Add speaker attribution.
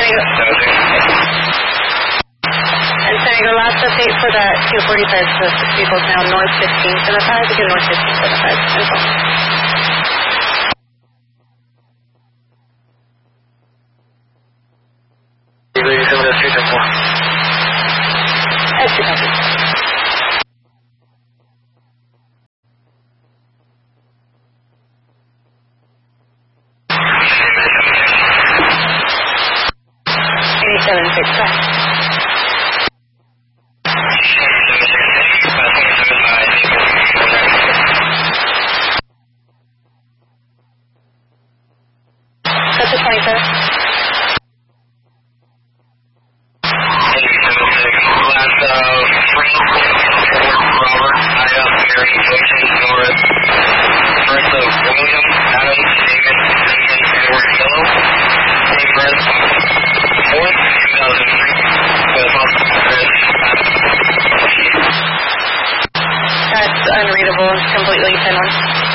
Speaker 1: And San Diego, last update for that 245, so the vehicle's now north 15th and the 5, again north 15th and the 5, info. That's 2 copies. That's a 25. That's unreadable. It's completely 10-1.